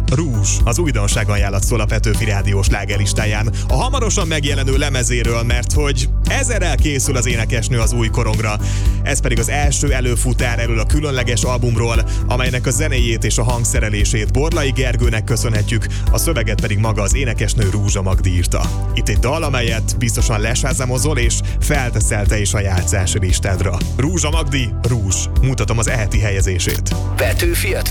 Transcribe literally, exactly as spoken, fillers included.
Rúzs, az újdonság ajánlat szól a Petőfi Rádió slágerlistáján. A hamarosan megjelenő lemezéről, mert hogy ezerrel készül az énekesnő az új korongra. Ez pedig az első előfutár elől a különleges albumról, amelynek a zenéjét és a hangszerelését Borlai Gergőnek köszönhetjük, a szöveget pedig maga az énekesnő Rúzsa Magdi írta. Itt egy dal, amelyet biztosan lesázamozol és felteszel te is a játszási listádra. Rúzsa Magdi, Rúzs. Mutatom az eheti helyezését. Petőfi